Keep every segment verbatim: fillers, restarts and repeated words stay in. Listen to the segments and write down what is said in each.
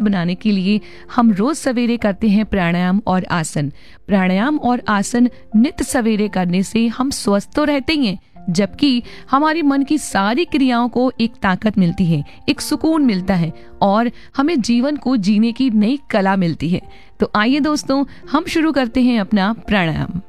बनाने के लिए हम रोज सवेरे करते हैं प्राणायाम और आसन। प्राणायाम और आसन नित्य सवेरे करने से हम स्वस्थ तो रहते ही हैं, जबकि हमारे मन की सारी क्रियाओं को एक ताकत मिलती है, एक सुकून मिलता है और हमें जीवन को जीने की नई कला मिलती है। तो आइए दोस्तों, हम शुरू करते हैं अपना प्राणायाम।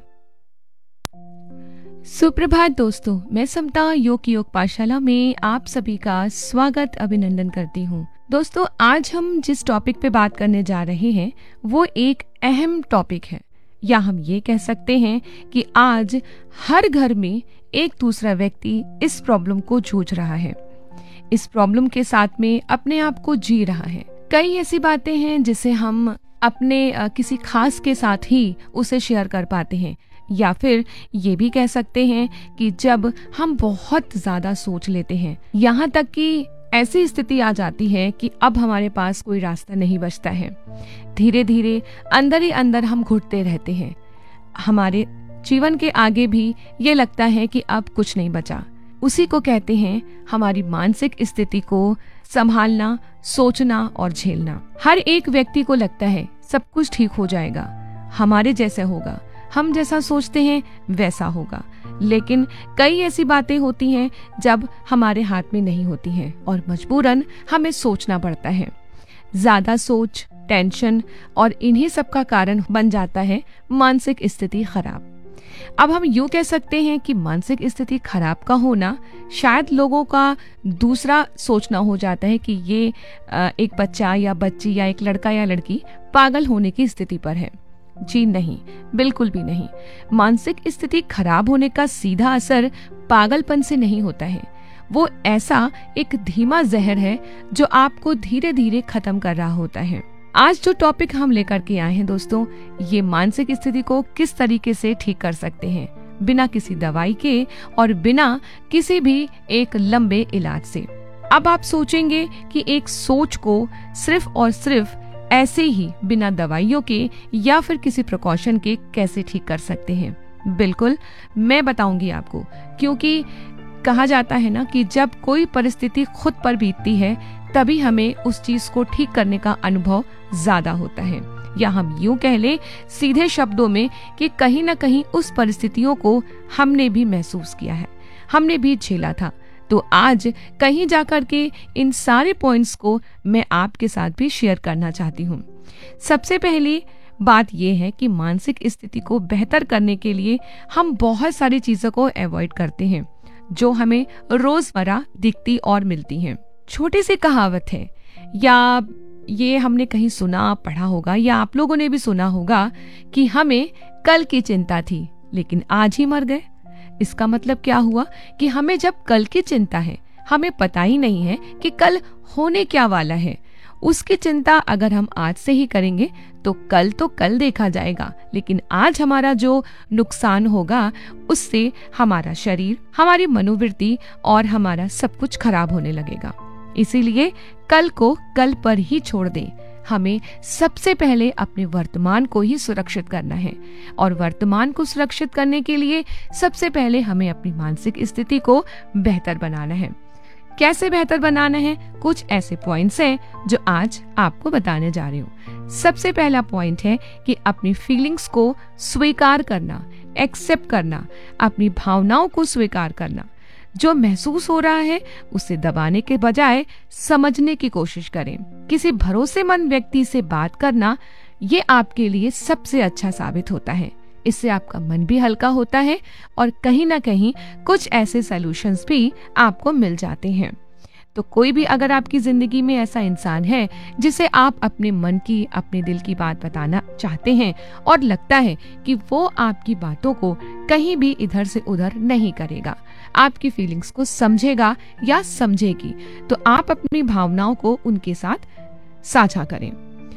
सुप्रभात दोस्तों, मैं समता योग योग पाठशाला में आप सभी का स्वागत अभिनंदन करती हूँ। दोस्तों, आज हम जिस टॉपिक पे बात करने जा रहे हैं वो एक अहम टॉपिक है, या हम ये कह सकते हैं कि आज हर घर में एक दूसरा व्यक्ति इस प्रॉब्लम को जूझ रहा है, इस प्रॉब्लम के साथ में अपने आप को जी रहा है। कई ऐसी बातें हैं जिसे हम अपने किसी खास के साथ ही उसे शेयर कर पाते हैं, या फिर ये भी कह सकते हैं कि जब हम बहुत ज्यादा सोच लेते हैं, यहाँ तक कि ऐसी स्थिति आ जाती है कि अब हमारे पास कोई रास्ता नहीं बचता है। धीरे धीरे अंदर ही अंदर हम घुटते रहते हैं। हमारे जीवन के आगे भी ये लगता है कि अब कुछ नहीं बचा। उसी को कहते हैं हमारी मानसिक स्थिति को संभालना, सोचना और झेलना। हर एक व्यक्ति को लगता है सब कुछ ठीक हो जाएगा, हमारे जैसे होगा, हम जैसा सोचते हैं वैसा होगा। लेकिन कई ऐसी बातें होती हैं जब हमारे हाथ में नहीं होती हैं और मजबूरन हमें सोचना पड़ता है। ज्यादा सोच, टेंशन और इन्हीं सब का कारण बन जाता है मानसिक स्थिति खराब। अब हम यूँ कह सकते हैं कि मानसिक स्थिति खराब का होना शायद लोगों का दूसरा सोचना हो जाता है कि ये एक बच्चा या बच्ची या एक लड़का या लड़की पागल होने की स्थिति पर है। जी नहीं, बिल्कुल भी नहीं। मानसिक स्थिति खराब होने का सीधा असर पागलपन से नहीं होता है। वो ऐसा एक धीमा जहर है जो आपको धीरे धीरे खत्म कर रहा होता है। आज जो टॉपिक हम लेकर के आए हैं दोस्तों, ये मानसिक स्थिति को किस तरीके से ठीक कर सकते हैं बिना किसी दवाई के और बिना किसी भी एक लंबे इलाज से। अब आप सोचेंगे कि एक सोच को सिर्फ और सिर्फ ऐसे ही बिना दवाइयों के या फिर किसी प्रिकॉशन के कैसे ठीक कर सकते हैं। बिल्कुल मैं बताऊंगी आपको, क्योंकि कहा जाता है ना कि जब कोई परिस्थिति खुद पर बीतती है तभी हमें उस चीज को ठीक करने का अनुभव ज्यादा होता है, या हम यूं कह ले सीधे शब्दों में कि कहीं ना कहीं उस परिस्थितियों को हमने भी महसूस किया है, हमने भी झेला था। तो आज कहीं जाकर के इन सारे पॉइंट्स को मैं आपके साथ भी शेयर करना चाहती हूँ। सबसे पहली बात यह है कि मानसिक स्थिति को बेहतर करने के लिए हम बहुत सारी चीजों को अवॉइड करते हैं जो हमें रोजमर्रा दिखती और मिलती हैं। छोटी सी कहावत है, या ये हमने कहीं सुना पढ़ा होगा, या आप लोगों ने भी सुना होगा कि हमें कल की चिंता थी लेकिन आज ही मर गए। इसका मतलब क्या हुआ कि हमें जब कल की चिंता है, हमें पता ही नहीं है कि कल होने क्या वाला है। उसकी चिंता अगर हम आज से ही करेंगे तो कल तो कल देखा जाएगा, लेकिन आज हमारा जो नुकसान होगा उससे हमारा शरीर, हमारी मनोवृत्ति और हमारा सब कुछ खराब होने लगेगा। इसीलिए कल को कल पर ही छोड़ दें। हमें सबसे पहले अपने वर्तमान को ही सुरक्षित करना है, और वर्तमान को सुरक्षित करने के लिए सबसे पहले हमें अपनी मानसिक स्थिति को बेहतर बनाना है। कैसे बेहतर बनाना है, कुछ ऐसे पॉइंट्स हैं जो आज आपको बताने जा रही हूँ। सबसे पहला पॉइंट है कि अपनी फीलिंग्स को स्वीकार करना, एक्सेप्ट करना, अपनी भावनाओं को स्वीकार करना। जो महसूस हो रहा है उसे दबाने के बजाय समझने की कोशिश करें। किसी भरोसेमंद व्यक्ति से बात करना ये आपके लिए सबसे अच्छा साबित होता है। इससे आपका मन भी हल्का होता है और कहीं ना कहीं कुछ ऐसे सॉल्यूशंस भी आपको मिल जाते हैं। तो कोई भी अगर आपकी जिंदगी में ऐसा इंसान है जिसे आप अपने मन की, अपने दिल की बात बताना चाहते हैं और लगता है कि वो आपकी बातों को कहीं भी इधर से उधर नहीं करेगा, आपकी फीलिंग्स को समझेगा या समझेगी, तो आप अपनी भावनाओं को उनके साथ साझा करें।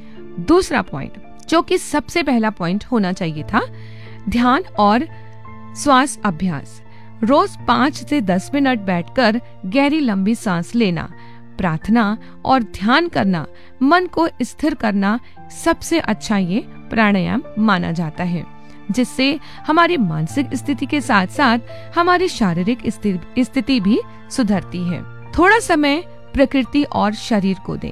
दूसरा पॉइंट, जो कि सबसे पहला पॉइंट होना चाहिए था, ध्यान और श्वास अभ्यास। रोज पाँच से दस मिनट बैठकर गहरी लंबी सांस लेना, प्रार्थना और ध्यान करना, मन को स्थिर करना सबसे अच्छा ये प्राणायाम माना जाता है, जिससे हमारी मानसिक स्थिति के साथ साथ हमारी शारीरिक स्थिति भी सुधरती है। थोड़ा समय प्रकृति और शरीर को दें।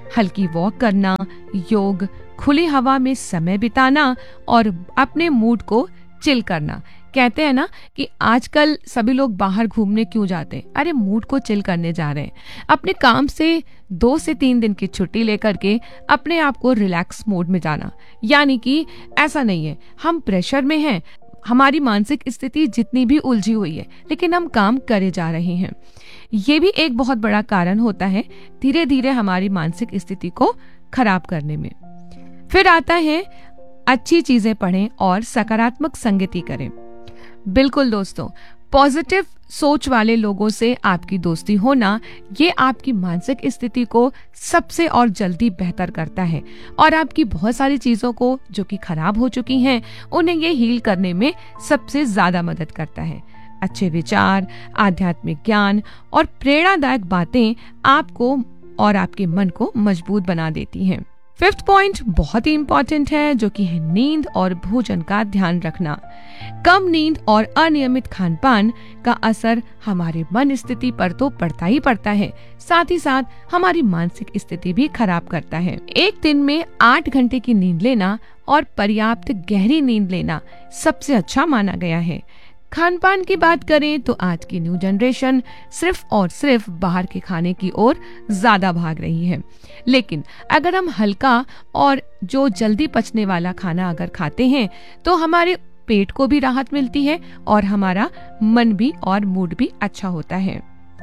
हल्की वॉक करना, योग, खुली हवा में समय बिताना और अपने मूड को चिल करना। कहते हैं ना कि आजकल सभी लोग बाहर घूमने क्यों जाते हैं? अरे मूड को चिल करने जा रहे हैं। अपने काम से दो से तीन दिन की छुट्टी लेकर के अपने आप को रिलैक्स मोड में जाना। यानी कि ऐसा नहीं है हम प्रेशर में हैं, हमारी मानसिक स्थिति जितनी भी उलझी हुई है, लेकिन हम काम करे जा रहे हैं। ये भी एक बहुत बड़ा कारण होता है धीरे धीरे हमारी मानसिक स्थिति को खराब करने में। फिर आता है अच्छी चीजें पढ़ें और सकारात्मक संगति करें। बिल्कुल दोस्तों, पॉजिटिव सोच वाले लोगों से आपकी दोस्ती होना ये आपकी मानसिक स्थिति को सबसे और जल्दी बेहतर करता है और आपकी बहुत सारी चीजों को जो कि खराब हो चुकी हैं उन्हें ये हील करने में सबसे ज्यादा मदद करता है। अच्छे विचार, आध्यात्मिक ज्ञान और प्रेरणादायक बातें आपको और आपके मन को मजबूत बना देती हैं। फिफ्थ पॉइंट बहुत ही इंपॉर्टेंट है, जो कि है नींद और भोजन का ध्यान रखना। कम नींद और अनियमित खान पान का असर हमारे मन स्थिति पर तो पड़ता ही पड़ता है, साथ ही साथ हमारी मानसिक स्थिति भी खराब करता है। एक दिन में आठ घंटे की नींद लेना और पर्याप्त गहरी नींद लेना सबसे अच्छा माना गया है। खान पान की बात करें तो आज की न्यू जनरेशन सिर्फ और सिर्फ बाहर के खाने की ओर ज्यादा भाग रही है, लेकिन अगर हम हल्का और जो जल्दी पचने वाला खाना अगर खाते हैं तो हमारे पेट को भी राहत मिलती है और हमारा मन भी और मूड भी अच्छा होता है।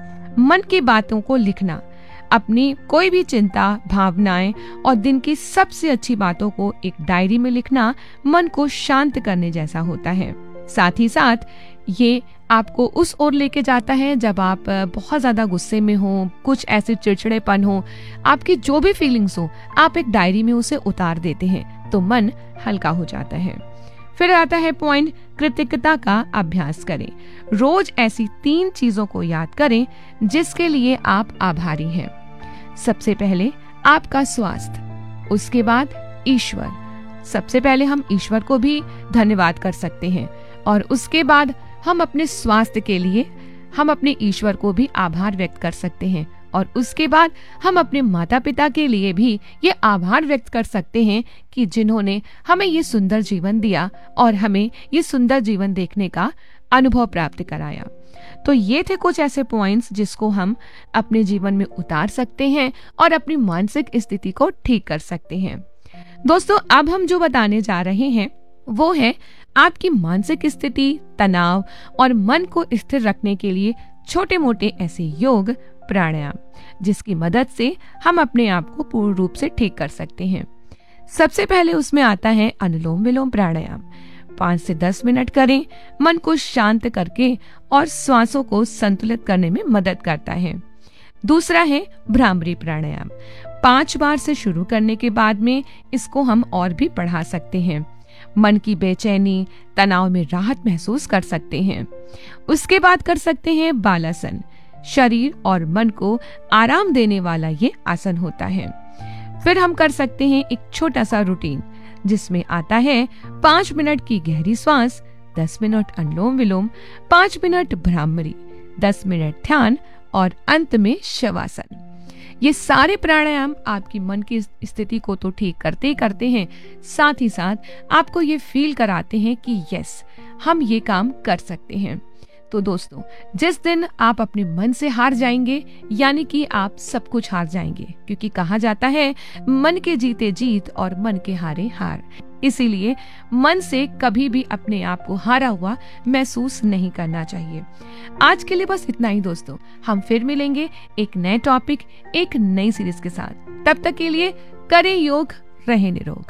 मन की बातों को लिखना, अपनी कोई भी चिंता, भावनाएं और दिन की सबसे अच्छी बातों को एक डायरी में लिखना मन को शांत करने जैसा होता है। साथ ही साथ ये आपको उस ओर लेके जाता है जब आप बहुत ज्यादा गुस्से में हो, कुछ ऐसे चिड़चिड़ेपन हो, आपकी जो भी फीलिंग्स हो, आप एक डायरी में उसे उतार देते हैं तो मन हल्का हो जाता है। फिर आता है पॉइंट कृतज्ञता का अभ्यास करें। रोज ऐसी तीन चीजों को याद करें जिसके लिए आप आभारी हैं। सबसे पहले आपका स्वास्थ्य, उसके बाद ईश्वर। सबसे पहले हम ईश्वर को भी धन्यवाद कर सकते हैं और उसके बाद हम अपने स्वास्थ्य के लिए हम अपने ईश्वर को भी आभार व्यक्त कर सकते हैं और उसके बाद हम अपने माता पिता के लिए भी ये आभार व्यक्त कर सकते हैं कि जिन्होंने हमें ये सुंदर जीवन दिया और हमें ये सुंदर जीवन देखने का अनुभव प्राप्त कराया। तो ये थे कुछ ऐसे पॉइंट्स जिसको हम अपने जीवन में उतार सकते हैं और अपनी मानसिक स्थिति को ठीक कर सकते हैं। दोस्तों, अब हम जो बताने जा रहे हैं वो है आपकी मानसिक स्थिति, तनाव और मन को स्थिर रखने के लिए छोटे मोटे ऐसे योग, प्राणायाम जिसकी मदद से हम अपने आप को पूर्ण रूप से ठीक कर सकते हैं। सबसे पहले उसमें आता है अनुलोम विलोम प्राणायाम। पाँच से दस मिनट करें, मन को शांत करके और श्वासों को संतुलित करने में मदद करता है। दूसरा है भ्रामरी प्राणायाम। पांच बार से शुरू करने के बाद में इसको हम और भी बढ़ा सकते हैं। मन की बेचैनी, तनाव में राहत महसूस कर सकते हैं। उसके बाद कर सकते हैं बालासन। शरीर और मन को आराम देने वाला ये आसन होता है। फिर हम कर सकते हैं एक छोटा सा रूटीन जिसमें आता है पाँच मिनट की गहरी सांस, दस मिनट अनुलोम विलोम, पाँच मिनट भ्रामरी, दस मिनट ध्यान और अंत में शवासन। ये सारे प्राणायाम आपकी मन की स्थिति को तो ठीक करते ही करते हैं, साथ ही साथ आपको ये फील कराते हैं कि यस, हम ये काम कर सकते हैं। तो दोस्तों, जिस दिन आप अपने मन से हार जाएंगे यानी कि आप सब कुछ हार जाएंगे, क्योंकि कहा जाता है मन के जीते जीत और मन के हारे हार। इसीलिए मन से कभी भी अपने आप को हारा हुआ महसूस नहीं करना चाहिए। आज के लिए बस इतना ही दोस्तों, हम फिर मिलेंगे एक नए टॉपिक, एक नई सीरीज के साथ। तब तक के लिए करें योग, रहें निरोग।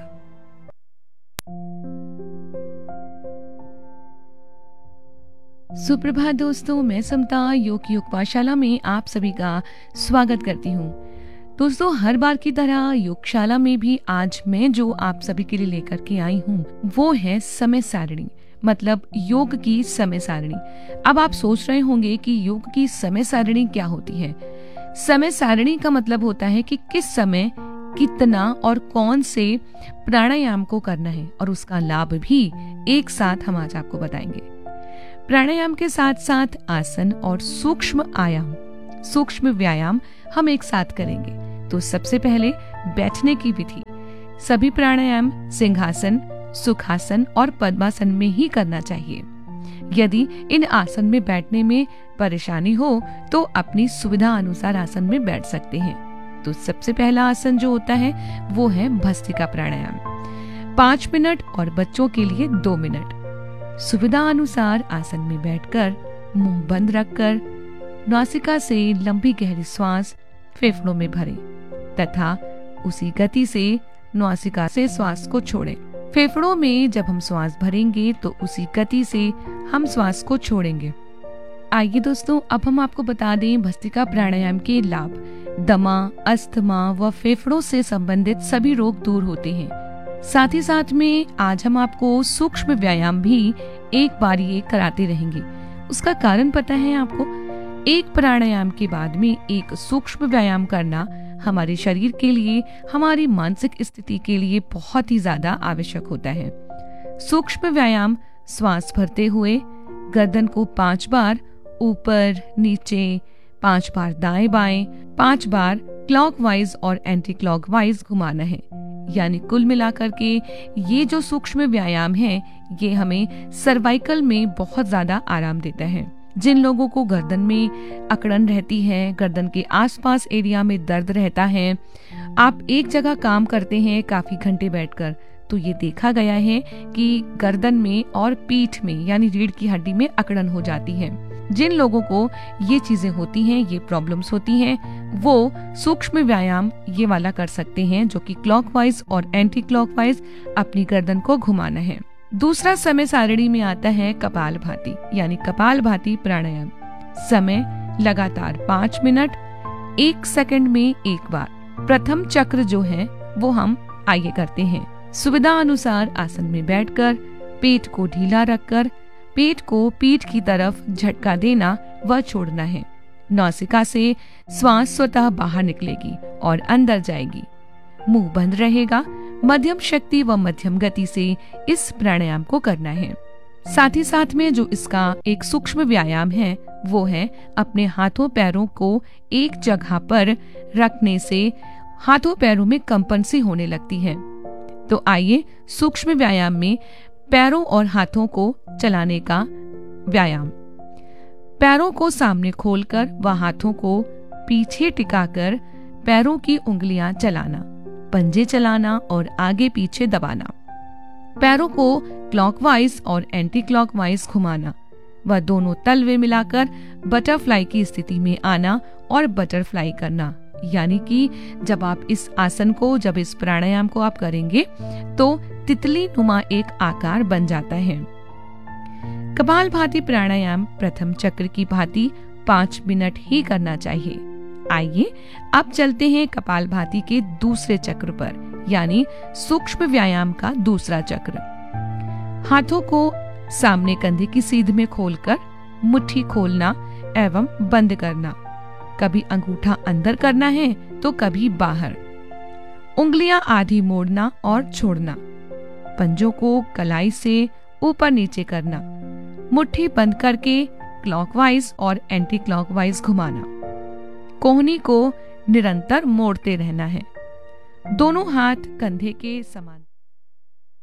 सुप्रभात दोस्तों, मैं समता योग की योग पाठशाला में आप सभी का स्वागत करती हूँ। दोस्तों, हर बार की तरह योगशाला में भी आज मैं जो आप सभी के लिए लेकर के आई हूँ वो है समय सारणी, मतलब योग की समय सारणी। अब आप सोच रहे होंगे कि योग की समय सारणी क्या होती है। समय सारणी का मतलब होता है कि किस समय कितना और कौन से प्राणायाम को करना है, और उसका लाभ भी एक साथ हम आज आपको बताएंगे। प्राणायाम के साथ साथ आसन और सूक्ष्म आयाम, सूक्ष्म व्यायाम हम एक साथ करेंगे। तो सबसे पहले बैठने की विधि। सभी प्राणायाम सिंहासन, सुखासन और पद्मासन में ही करना चाहिए। यदि इन आसन में बैठने में परेशानी हो तो अपनी सुविधा अनुसार आसन में बैठ सकते हैं। तो सबसे पहला आसन जो होता है वो है भस्त्रिका प्राणायाम। पाँच मिनट और बच्चों के लिए दो मिनट। सुविधा अनुसार आसन में बैठकर मुंह बंद रखकर नासिका से लंबी गहरी श्वास फेफड़ों में भरें तथा उसी गति से नासिका से श्वास को छोड़ें। फेफड़ों में जब हम श्वास भरेंगे तो उसी गति से हम श्वास को छोड़ेंगे। आइए दोस्तों, अब हम आपको बता दें भस्त्रिका प्राणायाम के लाभ। दमा, अस्थमा व फेफड़ों से संबंधित सभी रोग दूर होते हैं। साथ ही साथ में आज हम आपको सूक्ष्म व्यायाम भी एक बारी एक कराते रहेंगे। उसका कारण पता है आपको? एक प्राणायाम के बाद में एक सूक्ष्म व्यायाम करना हमारे शरीर के लिए, हमारी मानसिक स्थिति के लिए बहुत ही ज्यादा आवश्यक होता है। सूक्ष्म व्यायाम श्वास भरते हुए गर्दन को पांच बार ऊपर नीचे, पांच बार दाएं बाएं, पांच बार क्लॉकवाइज और एंटी क्लॉकवाइज घुमाना है। यानी कुल मिलाकर के ये जो सूक्ष्म व्यायाम है ये हमें सर्वाइकल में बहुत ज्यादा आराम देता है। जिन लोगों को गर्दन में अकड़न रहती है, गर्दन के आसपास एरिया में दर्द रहता है, आप एक जगह काम करते हैं काफी घंटे बैठकर, तो ये देखा गया है कि गर्दन में और पीठ में यानी रीढ़ की हड्डी में अकड़न हो जाती है। जिन लोगों को ये चीजें होती हैं, ये प्रॉब्लम्स होती हैं, वो सूक्ष्म व्यायाम ये वाला कर सकते हैं जो कि क्लॉकवाइज और एंटी क्लॉकवाइज अपनी गर्दन को घुमाना है। दूसरा समय सारणी में आता है कपालभाति यानी कपालभाति प्राणायाम। समय लगातार पाँच मिनट, एक सेकंड में एक बार। प्रथम चक्र जो है वो हम आइए करते हैं। सुविधा अनुसार आसन में बैठकर पेट को ढीला रखकर पेट को पीठ की तरफ झटका देना व छोड़ना है। नासिका से श्वास स्वतः बाहर निकलेगी और अंदर जाएगी। मुंह बंद रहेगा। मध्यम शक्ति व मध्यम गति से इस प्राणायाम को करना है। साथ ही साथ में जो इसका एक सूक्ष्म व्यायाम है वो है अपने हाथों पैरों को एक जगह पर रखने से हाथों पैरों में कंपन सी होने लगती है। तो आइए सूक्ष्म व्यायाम में पैरों और हाथों को चलाने का व्यायाम। पैरों को सामने खोलकर व हाथों को पीछे टिकाकर पैरों की उंगलियां चलाना, पंजे चलाना और आगे पीछे दबाना। पैरों को क्लॉकवाइज और एंटी क्लॉकवाइज घुमाना व दोनों तलवे मिलाकर बटरफ्लाई की स्थिति में आना और बटरफ्लाई करना। यानी कि जब आप इस आसन को, जब इस प्राणायाम को आप करेंगे तो तितली नुमा एक आकार बन जाता है। कपालभाति प्राणायाम प्रथम चक्र की भांति पाँच मिनट ही करना चाहिए। आइए अब चलते हैं कपालभाति के दूसरे चक्र पर, यानी सूक्ष्म व्यायाम का दूसरा चक्र। हाथों को सामने कंधे की सीध में खोलकर मुट्ठी खोलना एवं बंद करना। कभी अंगूठा अंदर करना है तो कभी बाहर। उंगलियां आधी मोड़ना और छोड़ना। पंजों को कलाई से ऊपर नीचे करना। मुट्ठी बंद करके क्लॉकवाइज और एंटी क्लॉकवाइज घुमाना। कोहनी को निरंतर मोड़ते रहना है। दोनों हाथ कंधे के समान।